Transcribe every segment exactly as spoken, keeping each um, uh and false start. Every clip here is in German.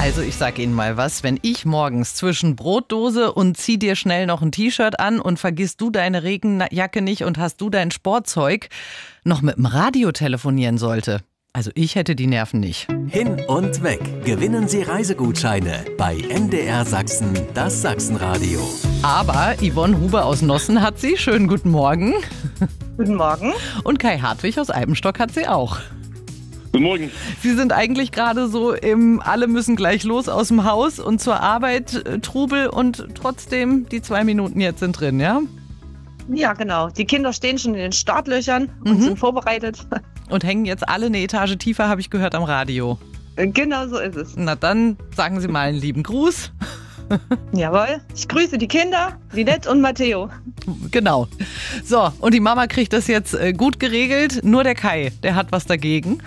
Also ich sag Ihnen mal was, wenn ich morgens zwischen Brotdose und zieh dir schnell noch ein T-Shirt an und vergisst du deine Regenjacke nicht und hast du dein Sportzeug, noch mit dem Radio telefonieren sollte. Also ich hätte die Nerven nicht. Hin und weg. Gewinnen Sie Reisegutscheine bei M D R Sachsen, das Sachsenradio. Aber Yvonne Huber aus Nossen hat sie. Schönen guten Morgen. Guten Morgen. Und Kai Hartwig aus Eibenstock hat sie auch. Guten Morgen. Sie sind eigentlich gerade so im alle müssen gleich los aus dem Haus und zur Arbeit, äh, Trubel und trotzdem die zwei Minuten jetzt sind drin, ja? Ja, genau. Die Kinder stehen schon in den Startlöchern und Mhm. sind vorbereitet. Und hängen jetzt alle eine Etage tiefer, habe ich gehört, am Radio. Genau so ist es. Na dann sagen Sie mal einen lieben Gruß. Jawohl. Ich grüße die Kinder, Linette und Matteo. Genau. So, und die Mama kriegt das jetzt äh, gut geregelt. Nur der Kai, der hat was dagegen.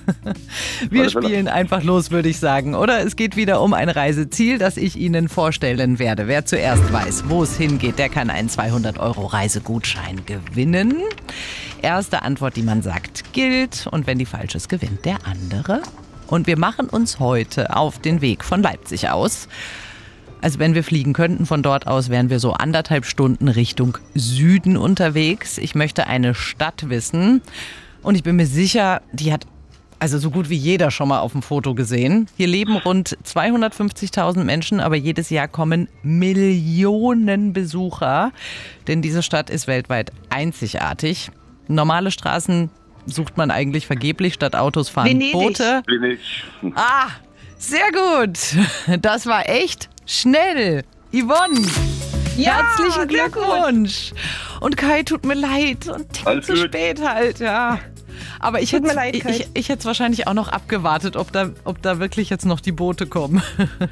Wir spielen einfach los, würde ich sagen. Oder es geht wieder um ein Reiseziel, das ich Ihnen vorstellen werde. Wer zuerst weiß, wo es hingeht, der kann einen zweihundert Euro Reisegutschein gewinnen. Erste Antwort, die man sagt, gilt. Und wenn die falsch ist, gewinnt der andere. Und wir machen uns heute auf den Weg von Leipzig aus. Also wenn wir fliegen könnten von dort aus, wären wir so anderthalb Stunden Richtung Süden unterwegs. Ich möchte eine Stadt wissen und ich bin mir sicher, die hat also so gut wie jeder schon mal auf dem Foto gesehen. Hier leben rund zweihundertfünfzigtausend Menschen, aber jedes Jahr kommen Millionen Besucher, denn diese Stadt ist weltweit einzigartig. Normale Straßen sucht man eigentlich vergeblich, statt Autos fahren Venedig. Boote. Venedig. Ah, sehr gut. Das war echt schnell. Yvonne, Ja, herzlichen sehr Glückwunsch. Und Kai, tut mir leid. Und Tick Alles zu gut. spät halt, ja. Aber ich Tut hätte mir leid, ich, Kai. ich, ich hätte es wahrscheinlich auch noch abgewartet, ob da, ob da wirklich jetzt noch die Boote kommen.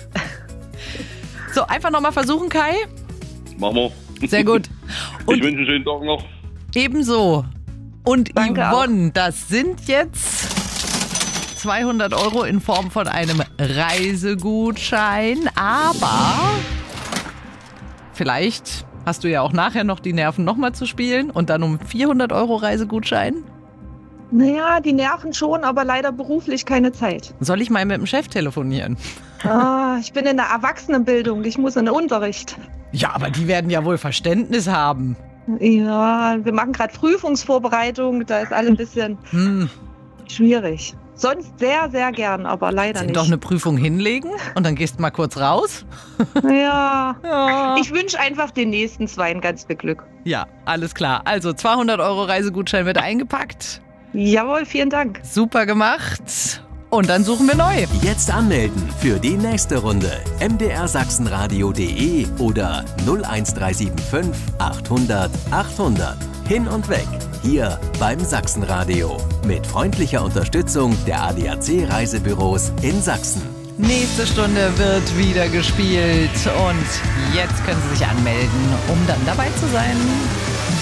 So, einfach nochmal versuchen, Kai. Machen wir. Sehr gut. Ich Und wünsche einen schönen Tag noch. ebenso. Und Danke Yvonne, das sind jetzt zweihundert Euro in Form von einem Reisegutschein. Aber vielleicht hast du ja auch nachher noch die Nerven nochmal zu spielen und dann um vierhundert Euro Reisegutschein. Naja, die nerven schon, aber leider beruflich keine Zeit. Soll ich mal mit dem Chef telefonieren? Ah, ich bin in der Erwachsenenbildung, ich muss in den Unterricht. Ja, aber die werden ja wohl Verständnis haben. Ja, wir machen gerade Prüfungsvorbereitung, da ist alles ein bisschen Hm, schwierig. Sonst sehr, sehr gern, aber leider sind nicht. doch eine Prüfung hinlegen und dann gehst du mal kurz raus. Ja, Ja. ich wünsche einfach den nächsten Zweien ganz viel Glück. Ja, alles klar. Also zweihundert Euro Reisegutschein wird eingepackt. Jawohl, vielen Dank. Super gemacht. Und dann suchen wir neu. Jetzt anmelden für die nächste Runde. m d r sachsenradio punkt de oder null eins drei sieben fünf achthundert achthundert. Hin und weg. Hier beim Sachsenradio. Mit freundlicher Unterstützung der A D A C Reisebüros in Sachsen. Nächste Stunde wird wieder gespielt. Und jetzt können Sie sich anmelden, um dann dabei zu sein.